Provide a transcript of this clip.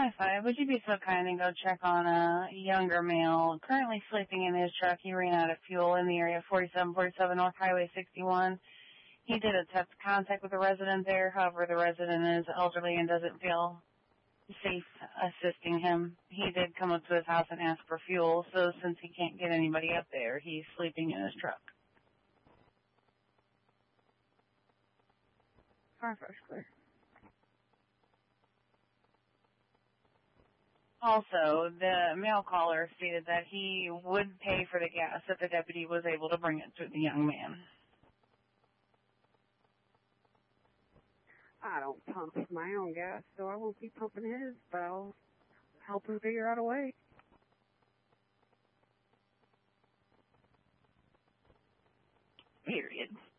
Hi-Fi, would you be so kind and go check on a younger male currently sleeping in his truck? He ran out of fuel in the area of 4747 North Highway 61. He did attempt contact with a resident there. However, the resident is elderly and doesn't feel safe assisting him. He did come up to his house and ask for fuel, so since he can't get anybody up there, he's sleeping in his truck. Firefighter's clear. Also, the male caller stated that he would pay for the gas if the deputy was able to bring it to the young man. I don't pump my own gas, so I won't be pumping his, but I'll help him figure out a way. Period.